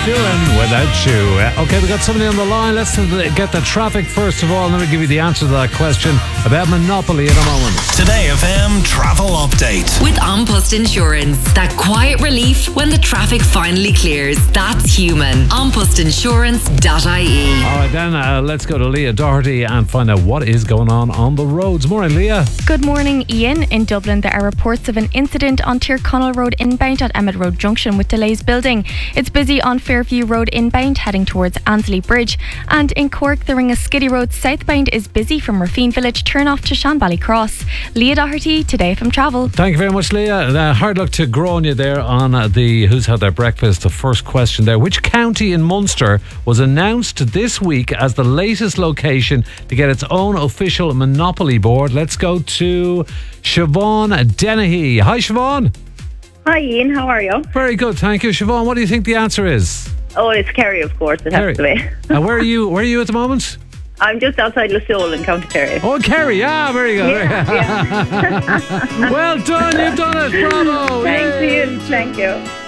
Doing without you. Okay, we got somebody on the line. Let's get the traffic first of all, and then we'll give you the answer to that question about Monopoly in a moment. Today FM travel update. With An Post Insurance. That quiet relief when the traffic finally clears. That's human. AnPostInsurance.ie. All right, then let's go to Leah Doherty and find out what is going on the roads. Morning, Leah. Good morning, Ian. In Dublin, there are reports of an incident on Tyrconnell Road inbound at Emmett Road Junction with delays building. It's busy on Fairview Road inbound heading towards Ansley Bridge. And in Cork, the Ringaskiddy Road southbound is busy from Rafine Village turn off to Shanbally Cross. Leah Doherty, Today from Travel. Thank you very much, Leah. Hard luck to Grania there on the Who's Had Their Breakfast. The first question there. Which county in Munster was announced this week as the latest location to get its own official Monopoly board? Let's go to Siobhan Dennehy. Hi, Siobhan. Hi Ian, how are you? Very good, thank you. Siobhan, what do you think the answer is? Oh, it's Kerry, of course, it Kerry. has to be. Where are you at the moment? I'm just outside Lisole in County Kerry. Oh, Kerry, very good. Yeah. Well done, you've done it, bravo. Thanks Yay. Ian, thank you.